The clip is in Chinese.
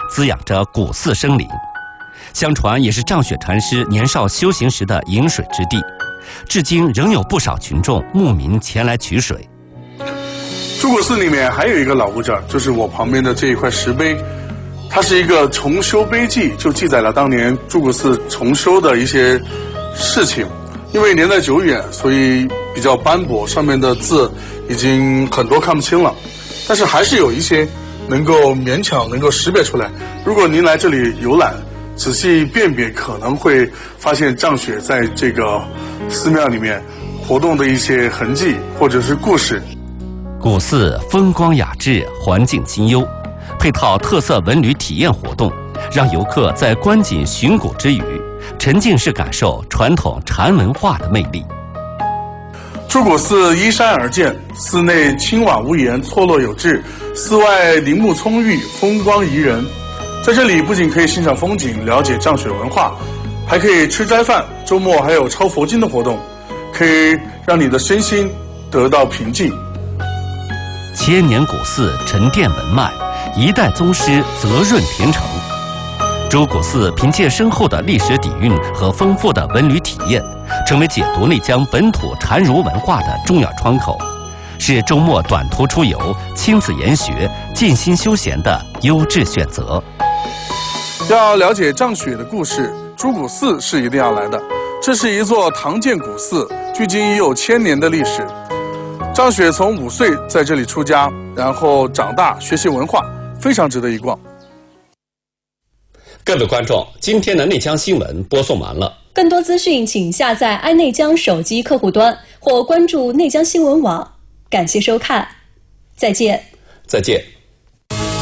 滋养着古寺生灵。相传也是丈雪禅师年少修行时的饮水之地，至今仍有不少群众慕名前来取水。 朱古寺里面还有一个老物件，就是我旁边的这一块石碑，它是一个重修碑记，就记载了当年朱古寺重修的一些事情。因为年代久远，所以比较斑驳，上面的字已经很多看不清了，但是还是有一些能够勉强能够识别出来。如果您来这里游览，仔细辨别，可能会发现丈雪在这个寺庙里面活动的一些痕迹或者是故事。 古寺风光雅致，环境清幽，配套特色文旅体验活动，让游客在观景寻古之余，沉浸式感受传统禅文化的魅力。 朱古寺依山而建，寺内青瓦屋檐，错落有致；寺外林木葱郁，风光宜人。在这里不仅可以欣赏风景，了解丈雪文化，还可以吃斋饭，周末还有抄佛经的活动，可以让你的身心得到平静。 千年古寺沉淀文脉，一代宗师泽润田城。朱古寺凭借深厚的历史底蕴和丰富的文旅体验，成为解读内江本土禅儒文化的重要窗口，是周末短途出游、亲子研学、静心休闲的优质选择。 要了解丈雪的故事，朱古寺是一定要来的。这是一座唐建古寺，距今已有1000年的历史。丈雪从5岁在这里出家，然后长大学习文化，非常值得一逛。 各位观众，今天的内江新闻播送完了。 更多资讯请下载爱内江手机客户端或关注内江新闻网。感谢收看，再见。 再见。